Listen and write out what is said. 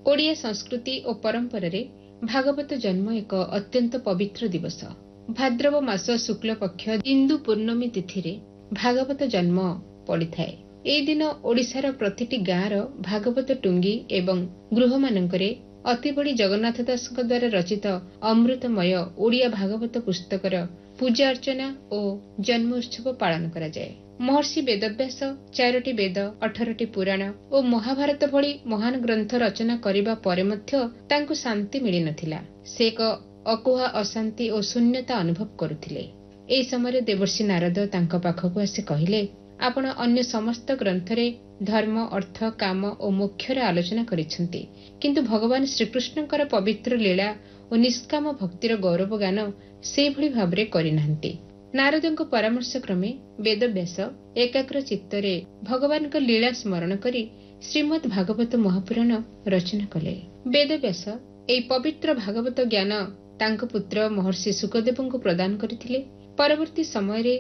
ओडिया संस्कृति और परंपरा रे भागवत जन्म एक अत्यंत पवित्र दिवस। भाद्रव मास शुक्ल पक्ष इंदु पूर्णमी तिथि रे भागवत जन्म पड़ी थाए। ए दिन ओडिशार प्रतिटी गाँव भागवत टुंगी एवं गृह मानकरे अति बड़ी जगन्नाथ दास द्वारा रचित अमृतमय ओडिया भागवत पुस्तकर पूजा अर्चना और जन्मोत्सव पालन करा जाए। महर्षि वेदव्यास 4टी वेद 18टी पुराण और महाभारत भली महान ग्रंथ रचना करिबा परे मध्य तांको शांति मिली नथिला। से एक अकुहा अशांति और शून्यता अनुभव करुथिले। एई समय देवर्षि नारद तांको पाखकु आसी कहिले, आपण अन्य समस्त ग्रंथरे धर्म अर्थ काम और मोक्षर आलोचना करिसंती, किंतु भगवान श्रीकृष्णकर पवित्र लीला और निष्काम भक्तिर गौरव गान से भली भाबरे करिनांती। नारदଙ୍କ परामर्श क्रमे वेदव्यास एकाग्र चित्तरे भगवान का लीला स्मरण करी श्रीमद् भागवत महापुराण रचना कले। वेदव्यास एई पवित्र भागवत ज्ञान तांको पुत्र महर्षि सुखदेवଙ୍କୁ प्रदान करथिले। परवर्ती समय